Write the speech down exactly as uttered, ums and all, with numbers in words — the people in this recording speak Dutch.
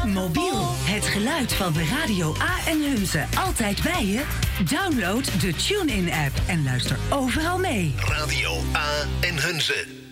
Mobiel, het geluid van de Radio A en Hunze. Altijd bij je? Download de TuneIn-app en luister overal mee. Radio A en Hunze.